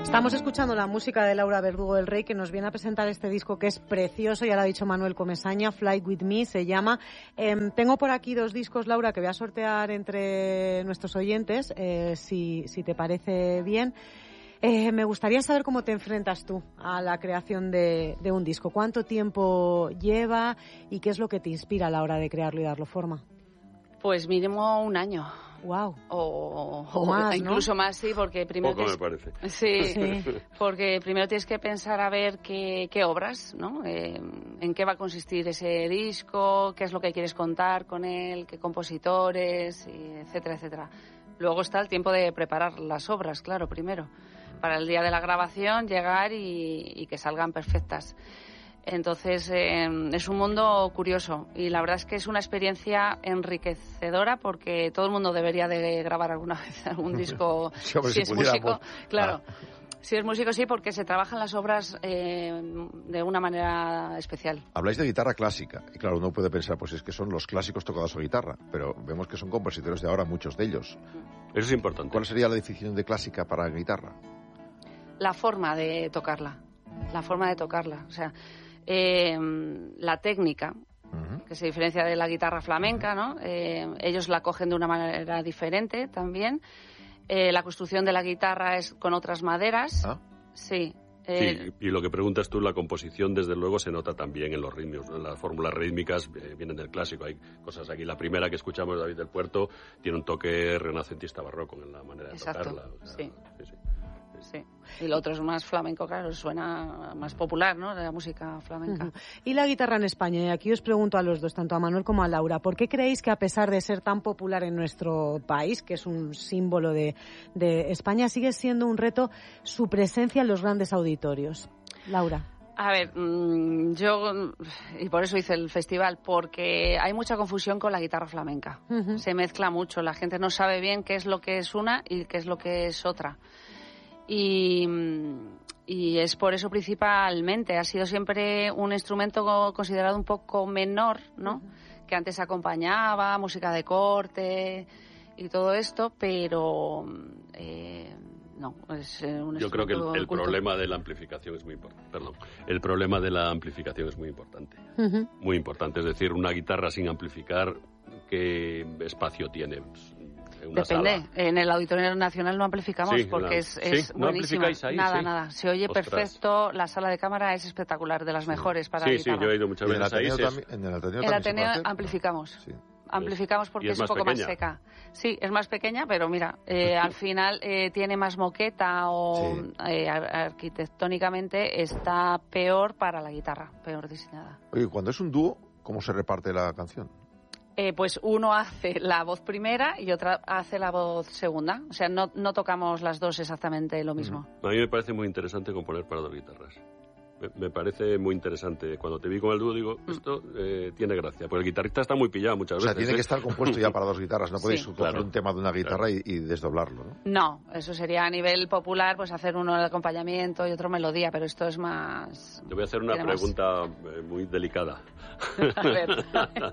Estamos escuchando la música de Laura Verdugo del Rey, que nos viene a presentar este disco que es precioso, ya lo ha dicho Manuel Comesaña, Fly With Me se llama. Tengo por aquí 2 discos, Laura, que voy a sortear entre nuestros oyentes, si te parece bien. Me gustaría saber cómo te enfrentas tú a la creación de un disco. ¿Cuánto tiempo lleva y qué es lo que te inspira a la hora de crearlo y darlo forma? Pues mínimo 1 año. Wow. O más, incluso ¿no? más, sí, porque primero Poco me parece. Sí, porque primero tienes que pensar a ver qué obras, ¿no? En qué va a consistir ese disco, qué es lo que quieres contar con él, qué compositores, etcétera, etcétera. Luego está el tiempo de preparar las obras, claro, primero, para el día de la grabación llegar y que salgan perfectas. Entonces es un mundo curioso y la verdad es que es una experiencia enriquecedora porque todo el mundo debería de grabar alguna vez algún disco si es músico. Claro, si es músico sí, porque se trabajan las obras de una manera especial. Habláis de guitarra clásica y claro, uno puede pensar, pues es que son los clásicos tocados a guitarra, pero vemos que son compositores de ahora, muchos de ellos. Eso es importante. ¿Cuál sería la definición de clásica para guitarra? La forma de tocarla, o sea, la técnica, que se diferencia de la guitarra flamenca, ¿no? Ellos la cogen de una manera diferente también. La construcción de la guitarra es con otras maderas. Sí. Sí, y lo que preguntas tú, la composición, desde luego, se nota también en los ritmos. Las fórmulas rítmicas vienen del clásico. Hay cosas aquí. La primera que escuchamos, David del Puerto, tiene un toque renacentista barroco en la manera de tocarla. O sea, sí. Y lo otro es más flamenco, claro, suena más popular, ¿no? De la música flamenca. Y la guitarra en España, y aquí os pregunto a los dos, tanto a Manuel como a Laura, ¿por qué creéis que a pesar de ser tan popular en nuestro país, que es un símbolo de España, sigue siendo un reto su presencia en los grandes auditorios? Laura. A ver, yo, y por eso hice el festival, porque hay mucha confusión con la guitarra flamenca. Se mezcla mucho, la gente no sabe bien qué es lo que es una y qué es lo que es otra. Y es por eso principalmente, ha sido siempre un instrumento considerado un poco menor, ¿no? Que antes acompañaba, música de corte y todo esto, pero no, es un Yo creo que el problema de la amplificación es muy importante. El problema de la amplificación es muy importante. Muy importante, es decir, una guitarra sin amplificar, ¿qué espacio tiene? Depende, sala. En el Auditorio Nacional no amplificamos porque es ¿No buenísima. Ahí, nada, se oye perfecto, la sala de cámara es espectacular, de las mejores para la guitarra. Sí, yo he ido muchas veces ahí. En el Ateneo también amplificamos. Sí. Amplificamos porque es un poco pequeña. más seca. Sí, es más pequeña, pero mira, al final tiene más moqueta o arquitectónicamente está peor para la guitarra, peor diseñada. Oye, cuando es un dúo, ¿cómo se reparte la canción? Pues uno hace la voz primera y otra hace la voz segunda. O sea, no tocamos las dos exactamente lo mismo. A mí me parece muy interesante componer para 2 guitarras. Me parece muy interesante. Cuando te vi con el dúo digo, esto tiene gracia. Porque el guitarrista está muy pillado muchas veces. O sea, tiene que estar compuesto ya para 2 guitarras. No podéis coger un tema de una guitarra y desdoblarlo, ¿no? No, eso sería a nivel popular, pues hacer uno de acompañamiento y otro melodía, pero esto es más... Te voy a hacer una pregunta muy delicada. A ver.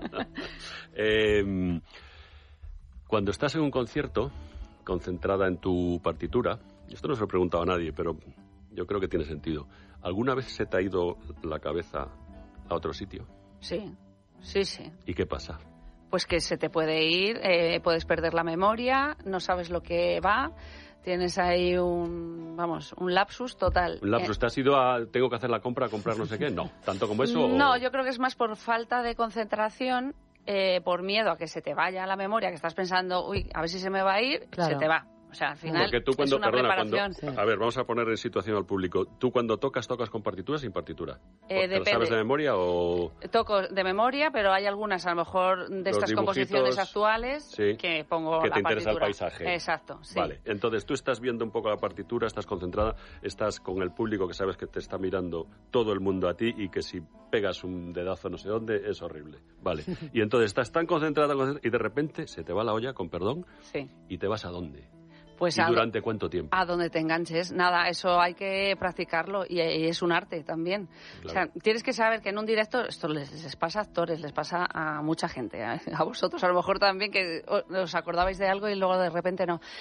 Cuando estás en un concierto, concentrada en tu partitura, esto no se lo he preguntado a nadie, pero yo creo que tiene sentido. ¿Alguna vez se te ha ido la cabeza a otro sitio? Sí. ¿Y qué pasa? Pues que se te puede ir, puedes perder la memoria, no sabes lo que va, tienes ahí un lapsus total. ¿Un lapsus? ¿Te has ido a, tengo que hacer la compra, comprar no sé qué? No, ¿tanto como eso? No, yo creo que es más por falta de concentración, por miedo a que se te vaya la memoria, que estás pensando, uy, a ver si se me va a ir, se te va. O sea, al final porque tú cuando, es una preparación. A ver, vamos a poner en situación al público. ¿Tú cuando tocas con partitura o sin partitura? Depende. ¿Te sabes de memoria o...? Toco de memoria, pero hay algunas, a lo mejor, de estas composiciones actuales que pongo que la partitura. te interesa el paisaje. Exacto, sí. Vale, entonces tú estás viendo un poco la partitura, estás concentrada, estás con el público que sabes que te está mirando todo el mundo a ti y que si pegas un dedazo no sé dónde es horrible. Vale, y entonces estás tan concentrada y de repente se te va la olla, con perdón, y te vas ¿a dónde? Pues ¿Y durante cuánto tiempo? A donde te enganches. Nada, eso hay que practicarlo y es un arte también. Claro. O sea, tienes que saber que en un directo, esto les pasa a actores, les pasa a mucha gente, a vosotros a lo mejor también, que os acordabais de algo y luego de repente no.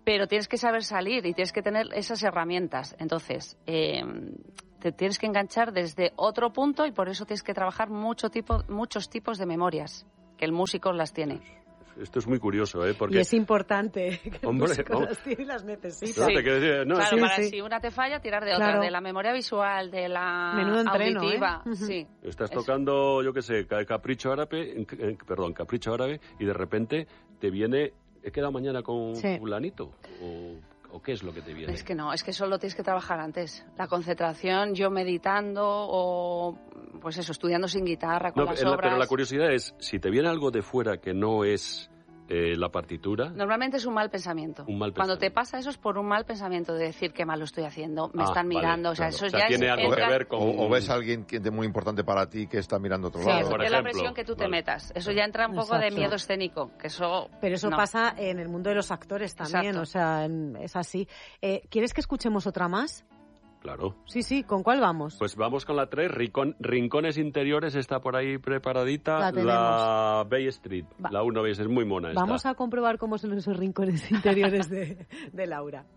pero tienes que saber salir y tienes que tener esas herramientas. Entonces, te tienes que enganchar desde otro punto y por eso tienes que trabajar muchos tipos de memorias, que el músico las tiene. Esto es muy curioso, ¿eh? Porque... Y es importante que el Hombre, músico las tiene y las necesita. No, te quiero decir, no, claro, sí, para sí. si una te falla, tirar de otra, de la memoria visual, de la Menudo entreno, auditiva. ¿eh? Sí. Estás tocando, yo qué sé, Capricho Árabe, Capricho Árabe, y de repente te viene, he quedado mañana con fulanito, o qué es lo que te viene. Es que no, es que eso lo tienes que trabajar antes. La concentración, yo meditando o, pues eso, estudiando sin guitarra, con las obras. Pero la curiosidad es, si te viene algo de fuera que no es la partitura... Normalmente es un mal pensamiento. Cuando te pasa eso es por un mal pensamiento de decir qué mal lo estoy haciendo, me están mirando, vale, eso claro. ya tiene algo que ver con... O ves a alguien que es muy importante para ti que está mirando a otro Sí, lado. eso por es ejemplo. la presión que tú te metas. Eso ya entra un poco de miedo escénico, que eso... Pero eso pasa en el mundo de los actores también, o sea, es así. ¿Quieres que escuchemos otra más? Claro. Sí, ¿con cuál vamos? Pues vamos con la 3, Rincones Interiores, está por ahí preparadita. La Bay Street, la 1 Bay Street, es muy mona esta. Vamos a comprobar cómo son esos rincones interiores de Laura.